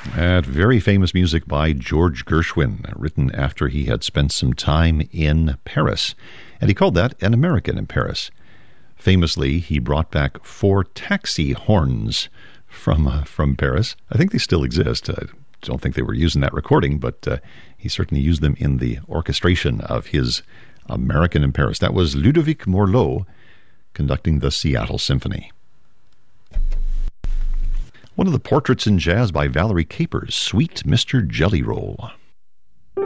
That very famous music by George Gershwin, written after he had spent some time in Paris. And he called that An American in Paris. Famously, he brought back 4 taxi horns from Paris. I think they still exist. I don't think they were using that recording, but he certainly used them in the orchestration of his American in Paris. That was Ludovic Morlot conducting the Seattle Symphony. One of the portraits in jazz by Valerie Capers, Sweet Mr. Jelly Roll.